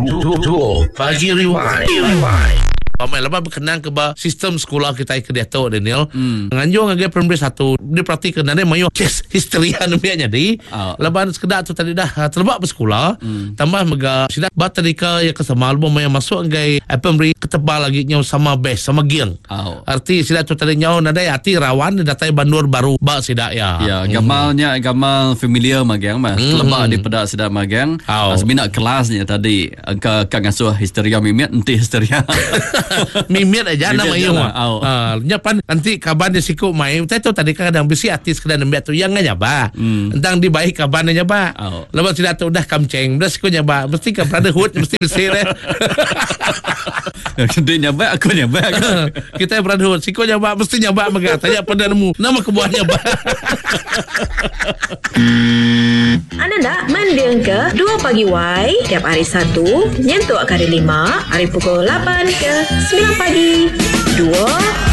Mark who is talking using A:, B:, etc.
A: Pagi Rewind. Ramai lepas berkenan ke sistem sekolah kita ke Dato' Daniel. Nganjung agak primary 1 dia perhatikan ada mayo kes histeria namanya jadi. Lepas sekedar tu tadi dah terlebak bersekolah. Tambah mega sidak batadika ya kesama album yang masuk agak primary ketebal lagi nyau sama best sama giang. Arti sidak tu tadi nyau nadai arti rawan datai bandur baru ba sidak ya.
B: Ya, gamal familiar magang mah. Terlebak di pedak sidak magang. Seminat kelasnya tadi kang asuh histeria mimit enti histeria.
A: Mimit aja nama iyo mah. Nyapan nanti kabar dia siku main. Saya tahu tadi kadang besi artis kedai nembak tu yang nyaba. Entang di baik kabarnya nyaba. Lepas tidak tahu dah kamceng. Dah siku nyaba. Mesti ke brotherhood mesti bersih deh.
B: Dia nyaba aku nyaba.
A: Kita brotherhood siku nyaba mesti nyaba mega. Tanya pada nemu nama kebuah nyaba.
C: Anda nak mendengar ke 2 Pagi Y tiap hari Sabtu nyentuk ke hari 5 hari pukul 8 ke 9 pagi 2